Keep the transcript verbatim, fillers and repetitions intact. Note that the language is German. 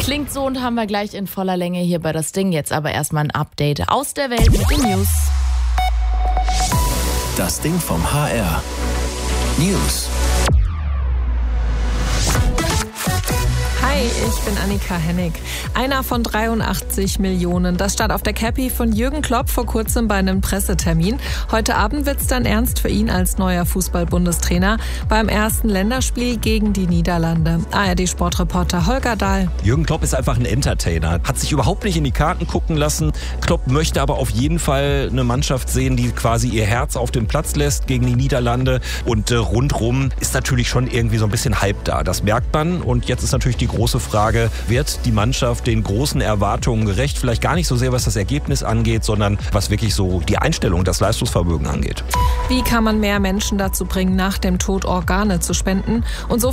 Klingt so und haben wir gleich in voller Länge hier bei Das Ding. Jetzt aber erstmal ein Update aus der Welt mit den News. Das Ding vom H R. News. Hi, ich bin Annika Hennig. Einer von dreiundachtzig Millionen. Das stand auf der Cappy von Jürgen Klopp vor kurzem bei einem Pressetermin. Heute Abend wird's dann ernst für ihn als neuer Fußball-Bundestrainer beim ersten Länderspiel gegen die Niederlande. A R D-Sportreporter Holger Dahl. Jürgen Klopp ist einfach ein Entertainer. Hat sich überhaupt nicht in die Karten gucken lassen. Klopp möchte aber auf jeden Fall eine Mannschaft sehen, die quasi ihr Herz auf den Platz lässt gegen die Niederlande. Und äh, rundrum ist natürlich schon irgendwie so ein bisschen Hype da. Das merkt man. Und jetzt ist natürlich die große Frage, wird die Mannschaft den großen Erwartungen gerecht? Vielleicht gar nicht so sehr, was das Ergebnis angeht, sondern was wirklich so die Einstellung, das Leistungsvermögen angeht. Wie kann man mehr Menschen dazu bringen, nach dem Tod Organe zu spenden? Und so